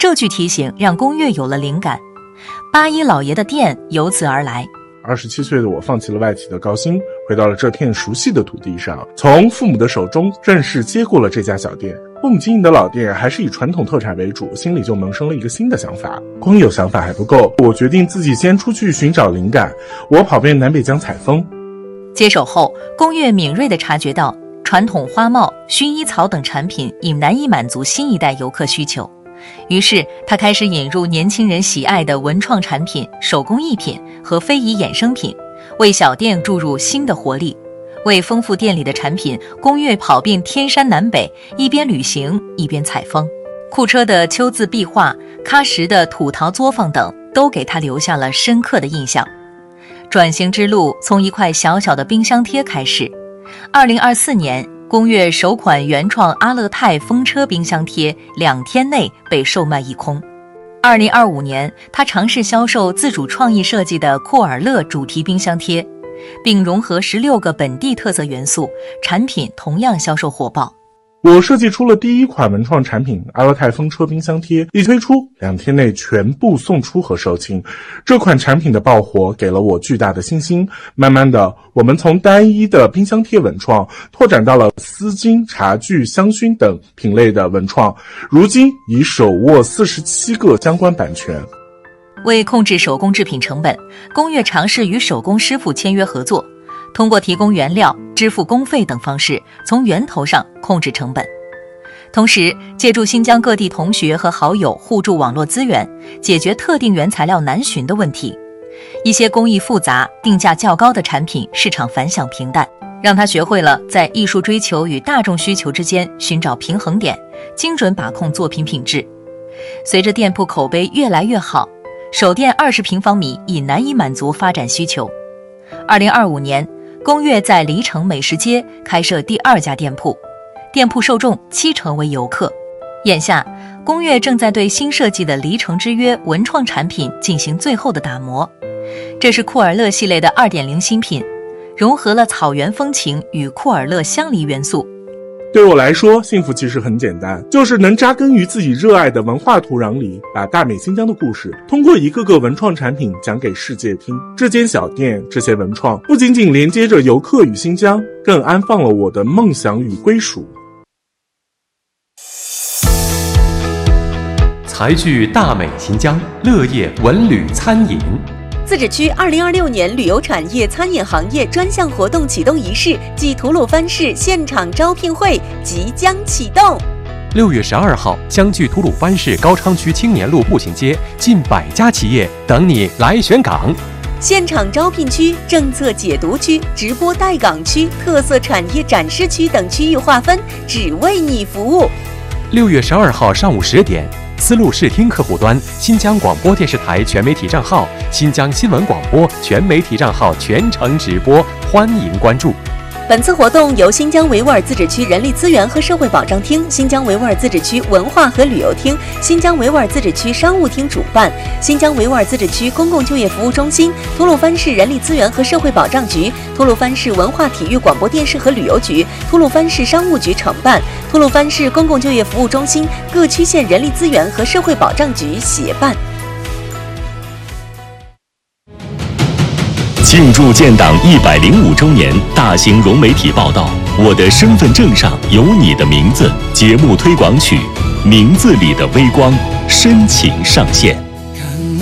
这句提醒让宫越有了灵感，八一老爷的店由此而来。 27岁的我放弃了外企的高薪，回到了这片熟悉的土地上，从父母的手中正式接过了这家小店。父母经营的老店还是以传统特产为主，心里就萌生了一个新的想法。光有想法还不够，我决定自己先出去寻找灵感。我跑遍南北疆采风。 接手后，宫越敏锐地察觉到传统花帽、薰衣草等产品已难以满足新一代游客需求，于是他开始引入年轻人喜爱的文创产品、手工艺品和非遗衍生品，为小店注入新的活力。为丰富店里的产品，宫越跑遍天山南北，一边旅行一边采风。库车的秋字壁画、喀什的土陶作坊等，都给他留下了深刻的印象。转型之路从一块小小的冰箱贴开始。2024年，宫越首款原创阿勒泰风车冰箱贴2天内被售卖一空。2025年，他尝试销售自主创意设计的库尔勒主题冰箱贴，并融合16个本地特色元素，产品同样销售火爆。 我设计出了第一款文创产品阿勒泰风车冰箱贴，一推出2天内全部送出和售罄。这款产品的爆火给了我巨大的信心。慢慢的，我们从单一的冰箱贴文创拓展到了丝巾、茶具、香薰等品类的文创，如今已手握47个相关版权。 为控制手工制品成本，宫越尝试与手工师傅签约合作，通过提供原料、支付工费等方式，从源头上控制成本。同时，借助新疆各地同学和好友互助网络资源，解决特定原材料难寻的问题。一些工艺复杂、定价较高的产品市场反响平淡，让他学会了在艺术追求与大众需求之间寻找平衡点，精准把控作品品质。随着店铺口碑越来越好，首店20平方米已难以满足发展需求。2025年，宫越在梨城美食街开设第2家店铺，店铺受众70%为游客。眼下，宫越正在对新设计的梨城之约文创产品进行最后的打磨。这是库尔勒系列的2.0新品，融合了草原风情与库尔勒乡里元素。 对我来说，幸福其实很简单，就是能扎根于自己热爱的文化土壤里，把大美新疆的故事通过一个个文创产品讲给世界听。这间小店，这些文创不仅仅连接着游客与新疆，更安放了我的梦想与归属。 财聚大美新疆，乐业文旅餐饮。 自治区2026年旅游产业餐饮行业专项活动启动仪式暨吐鲁番市现场招聘会即将启动。 6月12号，相距吐鲁番市高昌区青年路步行街，近100家企业等你来选岗。 现场招聘区、政策解读区、直播带岗区、特色产业展示区等区域划分，只为你服务。 6月12号上午10点。丝路视听客户端新疆广播电视台全媒体账号、新疆新闻广播全媒体账号全程直播，欢迎关注。 本次活动由新疆维吾尔自治区人力资源和社会保障厅、新疆维吾尔自治区文化和旅游厅、新疆维吾尔自治区商务厅主办，新疆维吾尔自治区公共就业服务中心、吐鲁番市人力资源和社会保障局、吐鲁番市文化体育广播电视和旅游局、吐鲁番市商务局承办，吐鲁番市公共就业服务中心、各区县人力资源和社会保障局协办。 庆祝建党105周年大型融媒体报道，我的身份证上有你的名字节目推广曲《名字里的微光》深情上线。